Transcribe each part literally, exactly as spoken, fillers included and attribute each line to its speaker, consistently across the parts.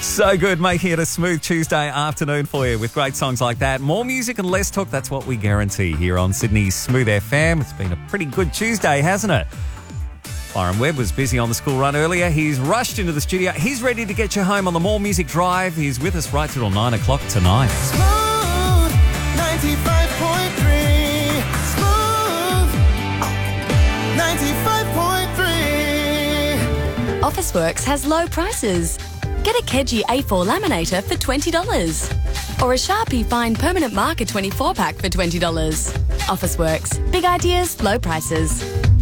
Speaker 1: So good, making it a smooth Tuesday afternoon for you with great songs like that. More music and less talk, that's what we guarantee here on Sydney's Smooth F M. It's been a pretty good Tuesday, hasn't it? Byron Webb was busy on the school run earlier. He's rushed into the studio. He's ready to get you home on the More Music Drive. He's with us right till nine o'clock tonight.
Speaker 2: Smooth ninety-five point three. Smooth ninety-five point three.
Speaker 3: Officeworks has low prices. Get a Keji A four laminator for twenty dollars. Or a Sharpie Fine Permanent Marker twenty-four pack for twenty dollars. Officeworks. Big ideas, low prices.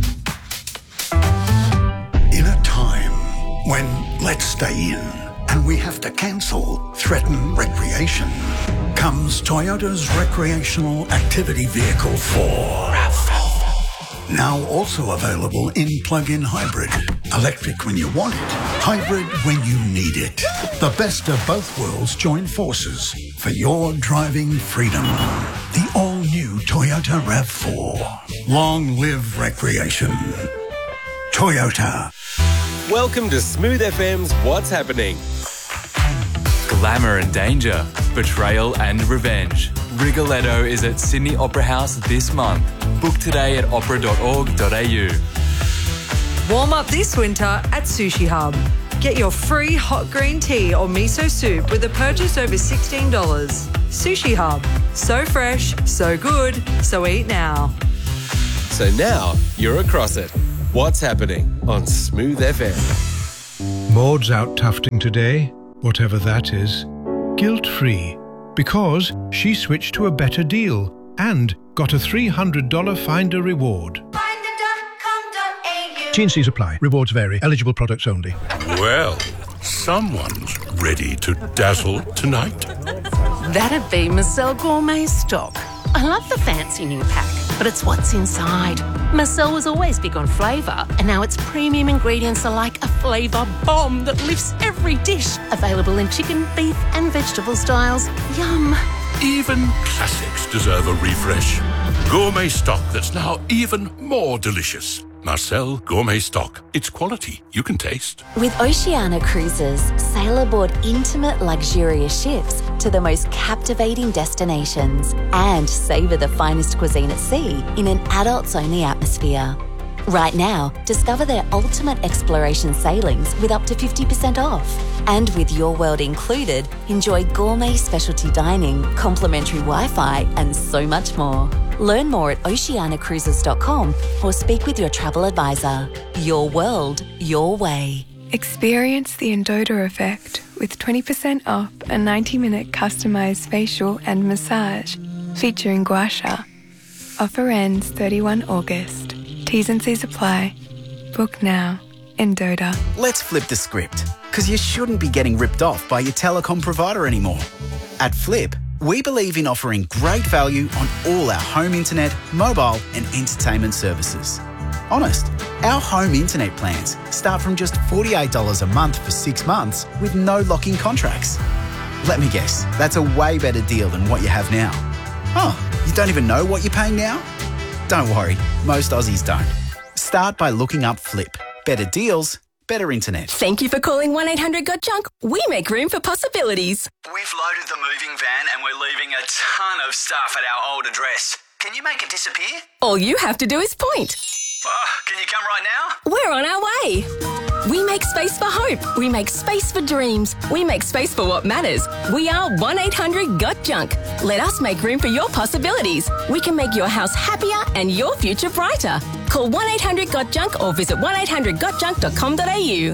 Speaker 4: In a time when let's stay in and we have to cancel threaten recreation, comes Toyota's recreational activity vehicle four. RAV four. Now also available in plug-in hybrid. Electric when you want it, hybrid when you need it. The best of both worlds join forces for your driving freedom. The all-new Toyota RAV four. Long live recreation. Toyota.
Speaker 5: Welcome to Smooth F M's What's Happening.
Speaker 6: Glamour and danger, betrayal and revenge. Rigoletto is at Sydney Opera House this month. Book today at opera dot org dot a u.
Speaker 7: Warm up this winter at Sushi Hub. Get your free hot green tea or miso soup with a purchase over sixteen dollars. Sushi Hub. So fresh, so good, so eat now.
Speaker 5: So now you're across it. What's Happening on Smooth F M.
Speaker 8: Maud's out tufting today, whatever that is, guilt-free, because she switched to a better deal and got a three hundred dollars Finder reward. T and C's apply. Rewards vary. Eligible products only.
Speaker 9: Well, someone's ready to dazzle tonight.
Speaker 10: That'd be Marcel Gourmet Stock. I love the fancy new pack, but it's what's inside. Marcel was always big on flavour, and now its premium ingredients are like a flavour bomb that lifts every dish. Available in chicken, beef and vegetable styles. Yum.
Speaker 9: Even classics deserve a refresh. Gourmet Stock that's now even more delicious. Marcel Gourmet Stock. It's quality you can taste.
Speaker 11: With Oceania Cruises, sail aboard intimate, luxurious ships to the most captivating destinations and savour the finest cuisine at sea in an adults-only atmosphere. Right now, discover their ultimate exploration sailings with up to fifty percent off. And with Your World included, enjoy gourmet specialty dining, complimentary Wi-Fi and so much more. Learn more at oceania cruises dot com or speak with your travel advisor. Your world, your way.
Speaker 12: Experience the Endota effect with twenty percent off a ninety minute customised facial and massage featuring gua sha. Offer ends thirty-first August. T's and C's apply. Book now. Endota.
Speaker 13: Let's flip the script, because you shouldn't be getting ripped off by your telecom provider anymore. At Flip, we believe in offering great value on all our home internet, mobile and entertainment services. Honest, our home internet plans start from just forty-eight dollars a month for six months with no lock-in contracts. Let me guess, that's a way better deal than what you have now. Oh, you don't even know what you're paying now? Don't worry, most Aussies don't. Start by looking up Flip. Better deals, better internet.
Speaker 14: Thank you for calling one eight hundred got junk. We make room for possibilities.
Speaker 15: We've loaded the moving van and we're leaving a ton of stuff at our old address. Can you make it disappear?
Speaker 14: All you have to do is point.
Speaker 15: Oh, can you come right now?
Speaker 14: We're on our way. We make space for hope. We make space for dreams. We make space for what matters. We are one eight hundred got junk. Let us make room for your possibilities. We can make your house happier and your future brighter. Call one eight hundred got junk or visit one eight hundred got junk dot com dot a u.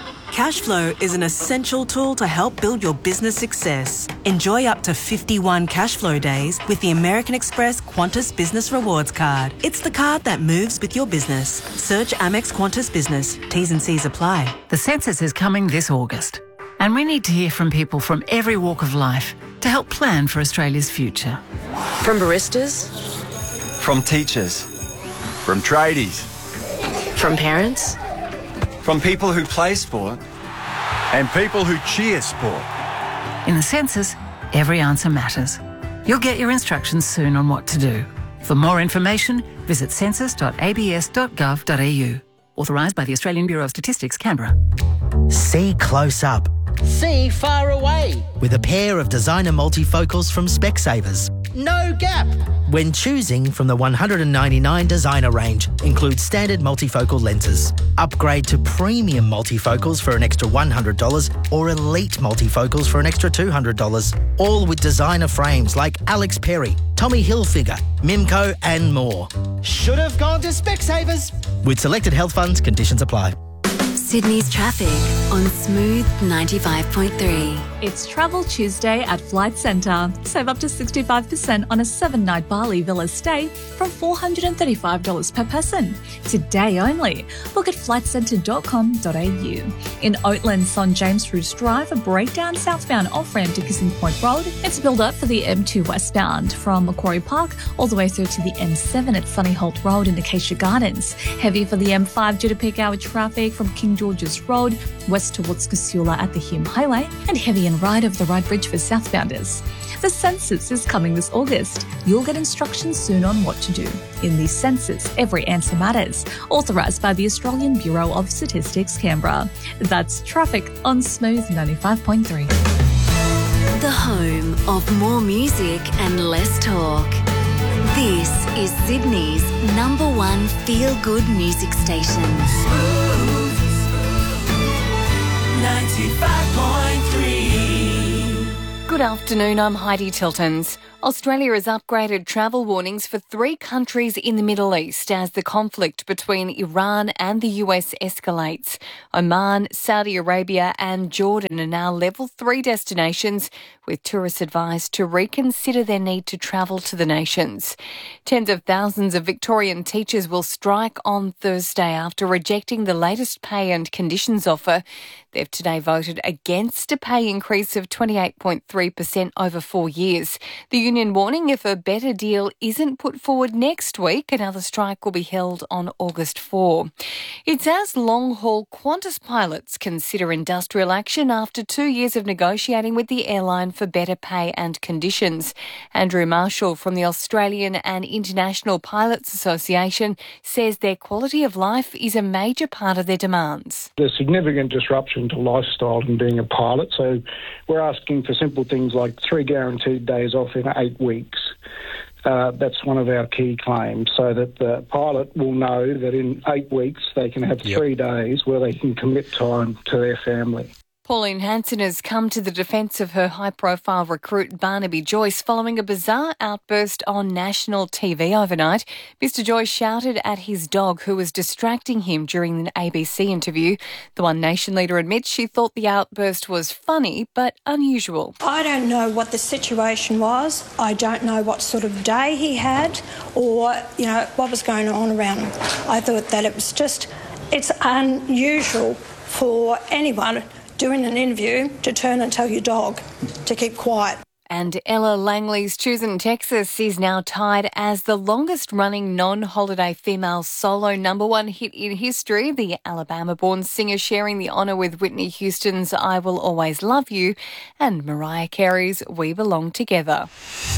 Speaker 16: Cashflow is an essential tool to help build your business success. Enjoy up to fifty-one Cashflow days with the American Express Qantas Business Rewards Card. It's the card that moves with your business. Search Amex Qantas Business. T's and C's apply.
Speaker 17: The census is coming this August, and we need to hear from people from every walk of life to help plan for Australia's future.
Speaker 18: From baristas,
Speaker 19: from teachers, from tradies,
Speaker 18: from parents,
Speaker 19: from people who play sport and people who cheer sport.
Speaker 17: In the census, every answer matters. You'll get your instructions soon on what to do. For more information, visit census dot a b s dot gov dot a u. Authorised by the Australian Bureau of Statistics, Canberra.
Speaker 20: See close up See far away with a pair of designer multifocals from Specsavers. No gap. When choosing from the one hundred ninety-nine designer range, includes standard multifocal lenses. Upgrade to premium multifocals for an extra one hundred dollars or elite multifocals for an extra two hundred dollars. All with designer frames like Alex Perry, Tommy Hilfiger, Mimco and more. Should have gone to Specsavers. With selected health funds, conditions apply.
Speaker 3: Sydney's traffic on Smooth ninety-five point three.
Speaker 21: It's Travel Tuesday at Flight Centre. Save up to sixty-five percent on a seven-night Bali villa stay from four hundred thirty-five dollars per person. Today only. Book at flight centre dot com dot a u. In Oatlands on James Roos Drive, a breakdown southbound off-ramp to Kissing Point Road. It's built up for the M two westbound from Macquarie Park all the way through to the M seven at Sunnyholt Road in Acacia Gardens. Heavy for the M five due to peak hour traffic from King George's Road west towards Casula at the Hume Highway, and heavy and right of the Right Bridge for southbounders. The census is coming this August. You'll get instructions soon on what to do. In the census, every answer matters. Authorised by the Australian Bureau of Statistics, Canberra. That's traffic on Smooth ninety-five point three.
Speaker 3: The home of more music and less talk. This is Sydney's number one feel-good music station.
Speaker 2: ninety-five point three.
Speaker 22: Good afternoon, I'm Heidi Tiltons. Australia has upgraded travel warnings for three countries in the Middle East as the conflict between Iran and the U S escalates. Oman, Saudi Arabia and Jordan are now level three destinations, with tourists advised to reconsider their need to travel to the nations. Tens of thousands of Victorian teachers will strike on Thursday after rejecting the latest pay and conditions offer. They've today voted against a pay increase of twenty-eight point three percent over four years. The union warning if a better deal isn't put forward next week, another strike will be held on August fourth. It's as long-haul Qantas pilots consider industrial action after two years of negotiating with the airline for better pay and conditions. Andrew Marshall from the Australian and International Pilots Association says their quality of life is a major part of their demands.
Speaker 23: There's significant disruption to lifestyle in being a pilot, so we're asking for simple things like three guaranteed days off in eight weeks. Uh, that's one of our key claims, so that the pilot will know that in eight weeks they can have
Speaker 5: Yep.
Speaker 23: three days where they can commit time to their family.
Speaker 22: Pauline Hanson has come to the defence of her high-profile recruit Barnaby Joyce following a bizarre outburst on national T V overnight. Mister Joyce shouted at his dog who was distracting him during an A B C interview. The One Nation leader admits she thought the outburst was funny but unusual.
Speaker 24: I don't know what the situation was. I don't know what sort of day he had or, you know, what was going on around him. I thought that it was just, it's unusual for anyone doing an interview to turn and tell your dog to keep quiet.
Speaker 22: And Ella Langley's Choosing Texas is now tied as the longest-running non-holiday female solo number one hit in history, the Alabama-born singer sharing the honour with Whitney Houston's I Will Always Love You and Mariah Carey's We Belong Together.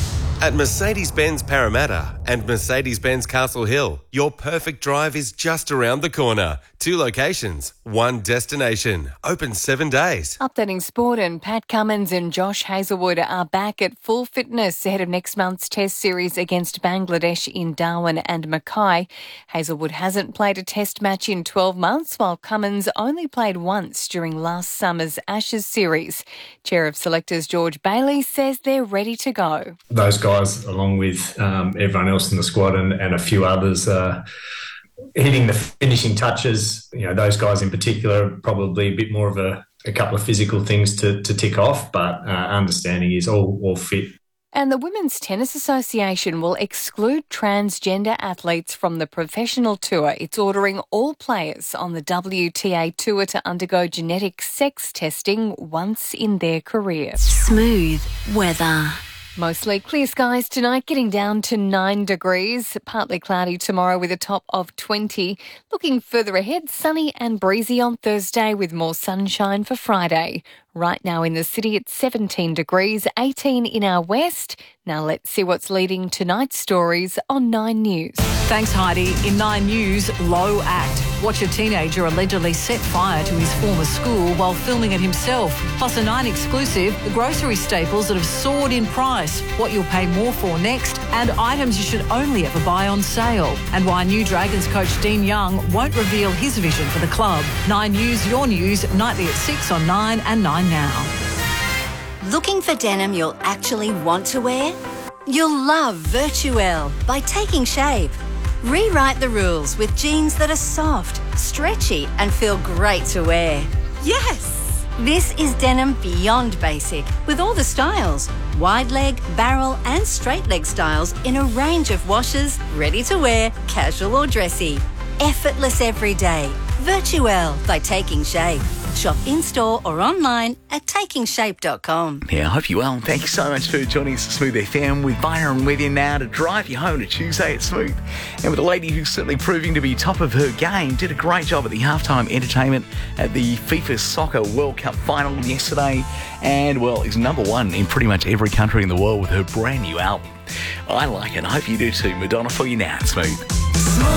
Speaker 5: At Mercedes-Benz Parramatta and Mercedes-Benz Castle Hill, your perfect drive is just around the corner. Two locations, one destination. Open seven days.
Speaker 22: Updating sport, and Pat Cummins and Josh Hazlewood are back at full fitness ahead of next month's Test series against Bangladesh in Darwin and Mackay. Hazlewood hasn't played a Test match in twelve months, while Cummins only played once during last summer's Ashes series. Chair of Selectors George Bailey says they're ready to go.
Speaker 25: Those guys, along with um, everyone else in the squad and, and a few others, uh, hitting the finishing touches. You know, those guys in particular, probably a bit more of a, a couple of physical things to, to tick off, but uh, understanding is all, all fit.
Speaker 22: And the Women's Tennis Association will exclude transgender athletes from the professional tour. It's ordering all players on the W T A tour to undergo genetic sex testing once in their career.
Speaker 3: Smooth weather.
Speaker 22: Mostly clear skies tonight, getting down to nine degrees. Partly cloudy tomorrow with a top of twenty. Looking further ahead, sunny and breezy on Thursday with more sunshine for Friday. Right now in the city it's seventeen degrees, eighteen in our west. Now let's see what's leading tonight's stories on Nine News.
Speaker 26: Thanks, Heidi. In Nine News, low act.
Speaker 17: Watch a teenager allegedly set fire to his former school while filming it himself. Plus a Nine exclusive, the grocery staples that have soared in price, what you'll pay more for next, and items you should only ever buy on sale. And why new Dragons coach Dean Young won't reveal his vision for the club. Nine News, your news, nightly at six on Nine and Nine Now.
Speaker 11: Looking for denim you'll actually want to wear? You'll love Virtuelle by Taking Shape. Rewrite the rules with jeans that are soft, stretchy and feel great to wear. Yes! This is denim beyond basic with all the styles. Wide leg, barrel and straight leg styles in a range of washes, ready to wear, casual or dressy. Effortless every day. Virtuelle by Taking Shape. Shop in-store or online at taking shape dot com.
Speaker 1: Yeah, I hope you're well. Thank you so much for joining us at Smooth F M with Byron with you now to drive you home to Tuesday at Smooth. And with a lady who's certainly proving to be top of her game, did a great job at the halftime entertainment at the FIFA Soccer World Cup final yesterday. And, well, is number one in pretty much every country in the world with her brand new album. I like it. I hope you do too. Madonna for you now at Smooth.